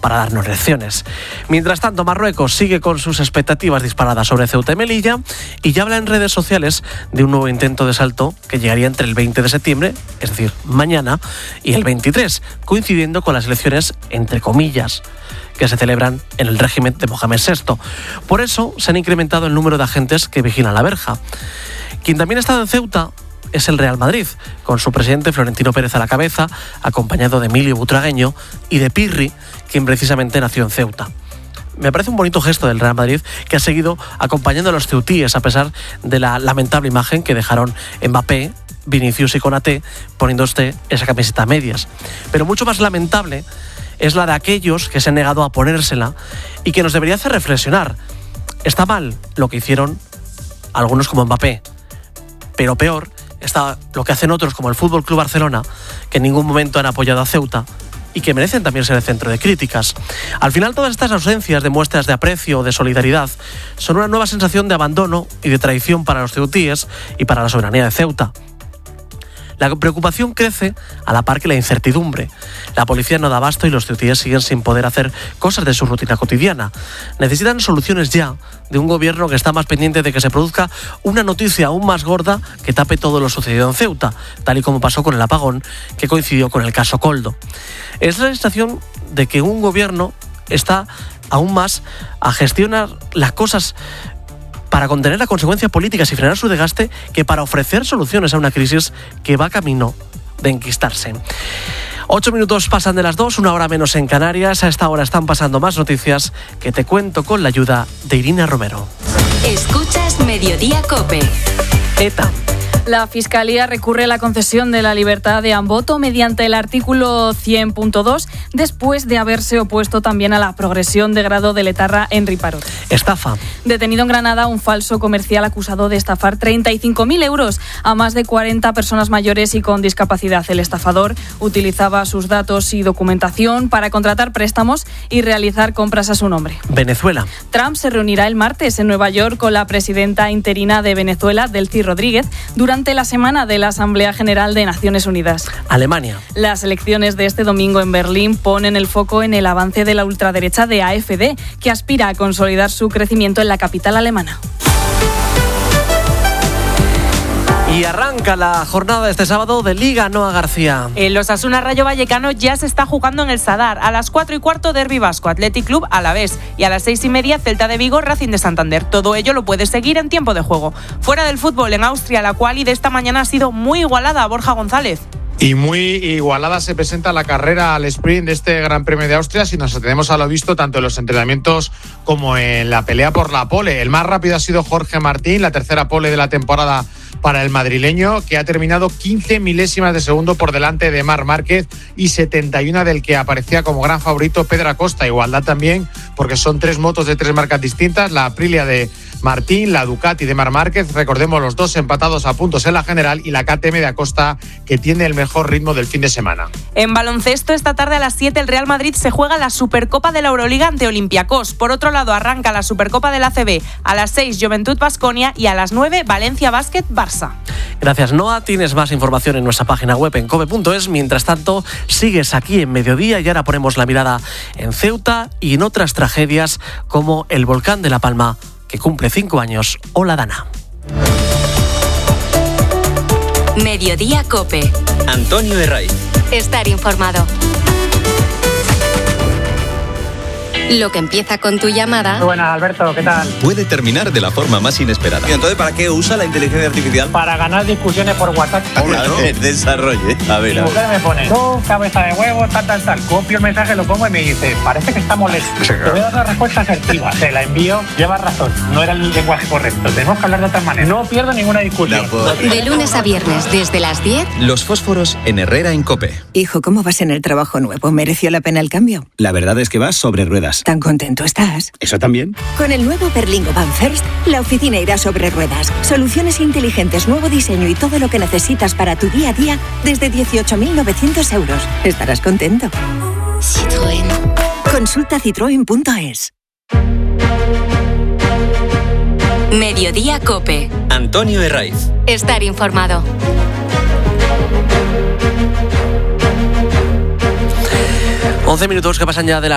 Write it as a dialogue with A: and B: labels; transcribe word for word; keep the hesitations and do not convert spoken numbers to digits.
A: para darnos lecciones. Mientras tanto, Marruecos sigue con sus expectativas disparadas sobre Ceuta y Melilla y ya habla en redes sociales de un nuevo intento de salto que llegaría entre el veinte de septiembre, es decir, mañana, y el veintitrés, coincidiendo con las elecciones, entre comillas, que se celebran en el régimen de Mohamed sexto. Por eso se han incrementado el número de agentes que vigilan la verja. Quien también ha estado en Ceuta es el Real Madrid, con su presidente Florentino Pérez a la cabeza, acompañado de Emilio Butragueño y de Pirri, quien precisamente nació en Ceuta. Me parece un bonito gesto del Real Madrid, que ha seguido acompañando a los ceutíes a pesar de la lamentable imagen que dejaron Mbappé, Vinicius y Konaté poniéndose esa camiseta a medias. Pero mucho más lamentable es la de aquellos que se han negado a ponérsela y que nos debería hacer reflexionar. Está mal lo que hicieron algunos como Mbappé, pero peor está lo que hacen otros como el Fútbol Club Barcelona, que en ningún momento han apoyado a Ceuta y que merecen también ser el centro de críticas. Al final, todas estas ausencias de muestras de aprecio o de solidaridad son una nueva sensación de abandono y de traición para los ceutíes y para la soberanía de Ceuta. La preocupación crece a la par que la incertidumbre. La policía no da abasto y los ceutíes siguen sin poder hacer cosas de su rutina cotidiana. Necesitan soluciones ya de un gobierno que está más pendiente de que se produzca una noticia aún más gorda que tape todo lo sucedido en Ceuta, tal y como pasó con el apagón que coincidió con el caso Koldo. Es la sensación de que un gobierno está aún más a gestionar las cosas para contener las consecuencias políticas y frenar su desgaste que para ofrecer soluciones a una crisis que va camino de enquistarse. Ocho minutos pasan de las dos, una hora menos en Canarias. A esta hora están pasando más noticias que te cuento con la ayuda de Irina Romero.
B: Escuchas Mediodía COPE.
A: ETA.
C: La Fiscalía recurre a la concesión de la libertad de Amboto mediante el artículo cien punto dos, después de haberse opuesto también a la progresión de grado del etarra Henry Parot.
A: Estafa.
C: Detenido en Granada un falso comercial acusado de estafar treinta y cinco mil euros a más de cuarenta personas mayores y con discapacidad. El estafador utilizaba sus datos y documentación para contratar préstamos y realizar compras a su nombre.
A: Venezuela.
C: Trump se reunirá el martes en Nueva York con la presidenta interina de Venezuela, Delcy Rodríguez, durante Durante la semana de la Asamblea General de Naciones Unidas.
A: Alemania.
C: Las elecciones de este domingo en Berlín ponen el foco en el avance de la ultraderecha de A F D, que aspira a consolidar su crecimiento en la capital alemana.
A: Y arranca la jornada de este sábado de Liga. Noa García.
D: El Osasuna Rayo Vallecano ya se está jugando en el Sadar. A las cuatro y cuarto, Derbi Vasco, Athletic Club Alavés. Y a las seis y media, Celta de Vigo, Racing de Santander. Todo ello lo puedes seguir en tiempo de juego. Fuera del fútbol, en Austria, la quali de esta mañana ha sido muy igualada. Borja González.
E: Y muy igualada se presenta la carrera al sprint de este Gran Premio de Austria si nos atendemos a lo visto tanto en los entrenamientos como en la pelea por la pole. El más rápido ha sido Jorge Martín, la tercera pole de la temporada para el madrileño, que ha terminado quince milésimas de segundo por delante de Marc Márquez y setenta y uno del que aparecía como gran favorito Pedro Acosta. Igualdad también porque son tres motos de tres marcas distintas, la Aprilia de Martín, la Ducati de Marc Márquez, recordemos los dos empatados a puntos en la general, y la K T M de Acosta, que tiene el mejor ritmo del fin de semana.
D: En baloncesto, esta tarde a las siete el Real Madrid se juega la Supercopa de la Euroliga ante Olympiacos. Por otro lado, arranca la Supercopa de la A C B a las seis Juventud Baskonia y a las nueve Valencia Basket Barça.
A: Gracias, Noa. Tienes más información en nuestra página web en cope punto es. Mientras tanto, sigues aquí en Mediodía y ahora ponemos la mirada en Ceuta y en otras tragedias como el volcán de La Palma, que cumple cinco años, o la Dana.
B: Mediodía COPE.
F: Antonio Herraiz.
B: Estar informado. Lo que empieza con tu llamada.
G: Buenas, Alberto, ¿qué tal?
F: Puede terminar de la forma más inesperada.
H: ¿Y entonces para qué usa la inteligencia artificial?
G: Para ganar discusiones por WhatsApp.
F: Claro, desarrolle. A ver,
G: Mi
F: a ver.
G: mujer me pone, tú, cabeza de huevo, tal, tal, tal. Copio el mensaje, lo pongo y me dice, parece que está molesto. Te voy a dar una respuesta asertiva. Se la envío, llevas razón. No era el lenguaje correcto. Tenemos que hablar de otra manera. No pierdo ninguna discusión.
B: De lunes a viernes, desde las diez.
F: Los fósforos en Herrera en COPE.
I: Hijo, ¿cómo vas en el trabajo nuevo? ¿Mereció la pena el cambio?
J: La verdad es que vas sobre ruedas.
I: ¿Tan contento estás?
J: ¿Eso también?
I: Con el nuevo Berlingo Van First, la oficina irá sobre ruedas. Soluciones inteligentes, nuevo diseño y todo lo que necesitas para tu día a día desde dieciocho mil novecientos euros. Estarás contento.
B: Citroën.
I: Consulta citroen punto es.
B: Mediodía COPE.
F: Antonio Herraiz.
B: Estar informado.
A: once minutos que pasan ya de la